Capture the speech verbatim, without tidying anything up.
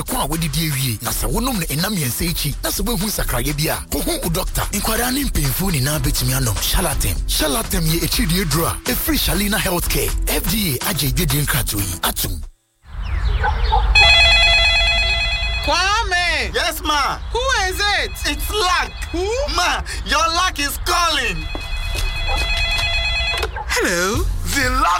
kwa wodi die wie na se wonom ne enam yense echi na se behu sakraye bia ho hu doctor inkwara ne mpemfu ni na betimi anom Charlatan Charlatan ye echi die dro a free Shalina Healthcare F D A age dwedin krato yi atum. Kwame! Yes, ma. Who is it? It's Luck. Who? Ma, your luck is calling. Hello? The luck